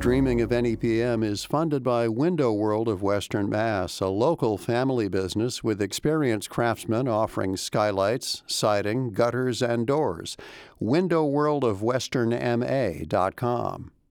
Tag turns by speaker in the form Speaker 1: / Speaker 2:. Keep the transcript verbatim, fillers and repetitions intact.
Speaker 1: streaming of N E P M is funded by Window World of Western Mass, a local family business with experienced craftsmen offering skylights, siding, gutters, and doors. window world of western m a dot com.